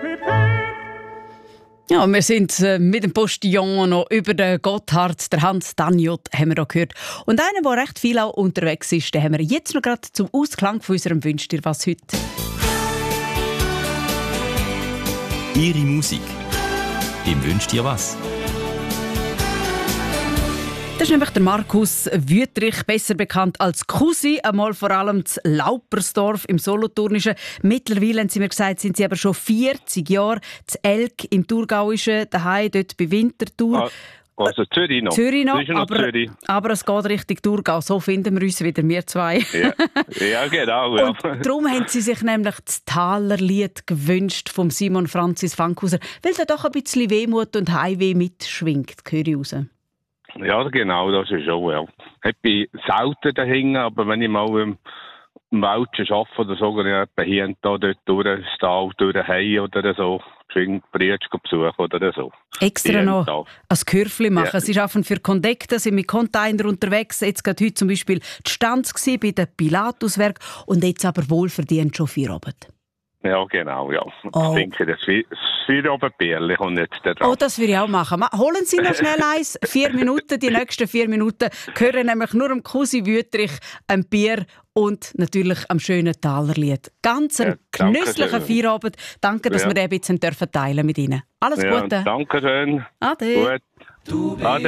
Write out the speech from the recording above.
Ja, wir sind mit dem Postillon noch über den Gotthard, der Hans Daniot, haben wir da gehört. Und einer, der recht viel auch unterwegs ist, den haben wir jetzt noch gerade zum Ausklang von unserem «Wünsch dir was» heute. Ihre Musik. Im «Wünsch dir was». Das ist nämlich der Markus Wüthrich, besser bekannt als Kusi, einmal vor allem zu Laupersdorf im Solothurnischen. Mittlerweile, haben sie mir gesagt, sind sie aber schon 40 Jahre zu Elk im Thurgauischen, daheim dort bei Winterthur. Also Zürich noch. Zürich noch, aber es geht Richtung Thurgau. So finden wir uns wieder, wir zwei. Ja genau. Ja. Und darum haben sie sich nämlich das Talerlied gewünscht vom Simon Franzis Fankhauser, weil da doch ein bisschen Wehmut und Heimweh mitschwingt, höre ich raus. Ja, genau, das ist schon, ja. Ich bin selten dahin, aber wenn ich mal im Wald arbeite oder so, gehe ich hier und da dort durch das Tal, durch den Heim oder so, geschwind Brüder besuchen oder so. Extra noch ein Kürfli machen. Ja. Sie arbeiten für Condect, sind mit Container unterwegs. Jetzt gerade heute zum Beispiel die Stanz bei den Pilatuswerk und jetzt aber wohlverdient schon Feierabend. Ja, genau, ja. Ich denke, das Feierabendbierchen kommt jetzt da dran. Oh, das würde ich auch machen. Holen Sie noch schnell eins. 4 Minuten, die nächsten 4 Minuten gehören nämlich nur am Kusi Wüthrich, ein Bier und natürlich am schönen Talerlied. Ganz ein genüsslicher Feierabend. Danke, dass wir den ein bisschen teilen mit Ihnen. Alles Gute. Danke schön. Ade. Gut. Ade.